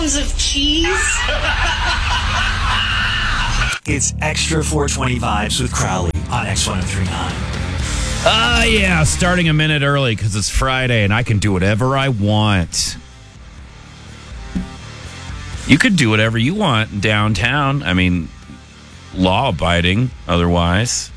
pounds of cheese. It's Extra 420 Vibes with Crowley on X1039. Yeah, starting a minute early because it's Friday and I can do whatever I want. You could do whatever you want downtown. I mean, law-abiding otherwise.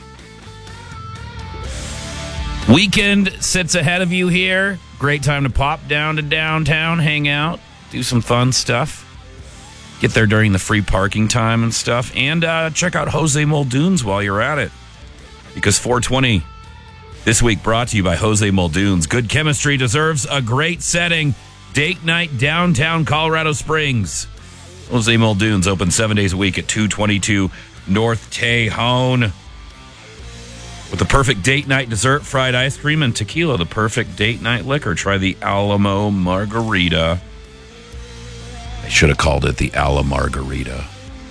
Weekend sits ahead of you here. Great time to pop down to downtown, hang out, do some fun stuff. Get there during the free parking time and stuff. And check out Jose Muldoon's while you're at it. Because 420 this week brought to you by Jose Muldoon's. Good chemistry deserves a great setting. Date night downtown Colorado Springs. Jose Muldoon's open 7 days a week at 222 North Tejon. With the perfect date night dessert, fried ice cream, and tequila, the perfect date night liquor. Try the Alamo Margarita. I should have called it the Ala Margarita.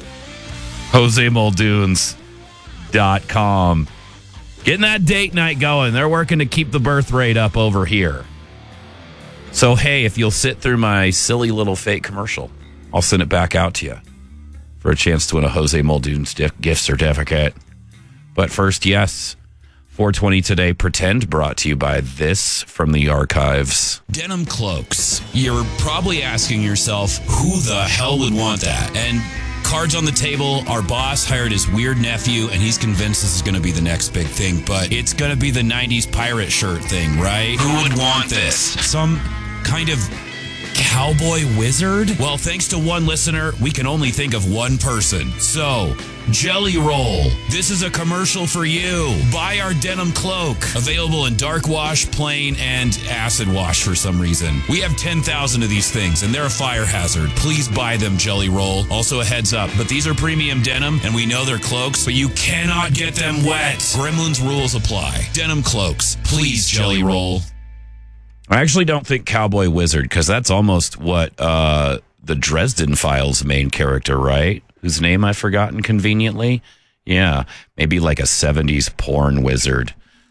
JoseMuldoons.com. Getting that date night going. They're working to keep the birth rate up over here. So, hey, if you'll sit through my silly little fake commercial, I'll send it back out to you for a chance to win a Jose Muldoon's gift certificate. But first, yes, 420 Today Pretend brought to you by this from the archives. Denim cloaks. You're probably asking yourself, who the hell would want that? And cards on the table, our boss hired his weird nephew, and he's convinced this is going to be the next big thing, but it's going to be the 90s pirate shirt thing, right? Who would want this? Some kind of cowboy wizard? Well, thanks to one listener, we can only think of one person. So, Jelly Roll, this is a commercial for you. Buy our denim cloak. Available in dark wash, plain, and acid wash for some reason. We have 10,000 of these things, and they're a fire hazard. Please buy them, Jelly Roll. Also a heads up, but these are premium denim, and we know they're cloaks, but you cannot get them wet. Gremlins rules apply. Denim cloaks. Please, Jelly Roll. I actually don't think Cowboy Wizard, because that's almost what the Dresden Files main character, right? Whose name I've forgotten conveniently. Yeah, maybe like a 70s porn wizard.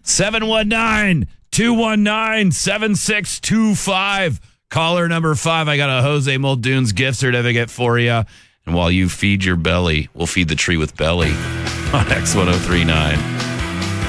719-219-7625. Caller number 5. I got a Jose Muldoon's gift certificate for you. And while you feed your belly, we'll feed the tree with belly on X1039.